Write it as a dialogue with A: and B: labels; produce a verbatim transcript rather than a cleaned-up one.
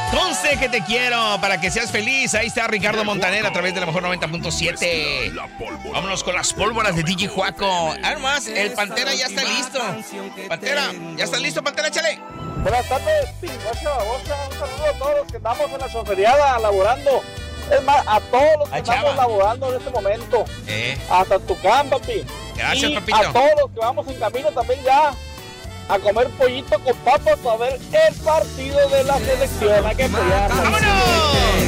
A: Conste que te quiero para que seas feliz. Ahí está Ricardo Montaner a través de la mejor noventa punto siete. Vámonos con las pólvoras de D J Juaco. Además, el Pantera ya está listo. Pantera, ¿ya está listo, Pantera? Échale.
B: Buenas tardes, pinche babosa. Un saludo a todos los que estamos en la choferiada laborando. Es más, a todos los que
A: Ay,
B: estamos
A: chava.
B: laborando en este momento.
A: Eh.
B: Hasta Tucán, papi.
A: Gracias,
B: y
A: papito.
B: a todos los que vamos en camino también ya a comer pollito con papas para ver el partido de la selección. Hay que apoyarlo.
A: ¡Vámonos!